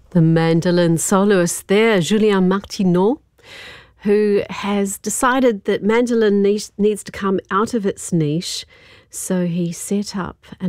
The mandolin soloist there, Julien Martineau, who has decided that mandolin needs to come out of its niche, so he set up an